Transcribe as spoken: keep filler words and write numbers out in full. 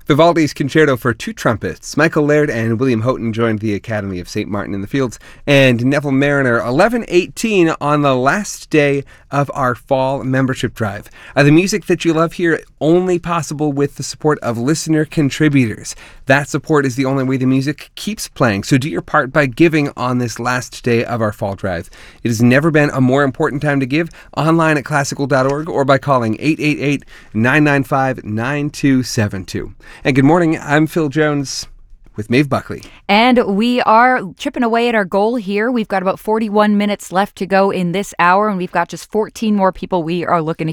Vivaldi's Concerto for Two Trumpets. Michael Laird and William Houghton joined the Academy of Saint Martin in the Fields. And Neville Mariner, eleven eighteen on the last day of our fall membership drive. Uh, the music that you love here only possible with the support of listener contributors. That support is the only way the music keeps playing. So do your part by giving on this last day of our fall drive. It has never been a more important time to give. Online at classical dot org or by calling eight eight eight, nine nine five, nine two seven two. And good morning, I'm Phil Jones with Maeve Buckley. And we are chipping away at our goal here. We've got about forty-one minutes left to go in this hour, and we've got just fourteen more people we are looking to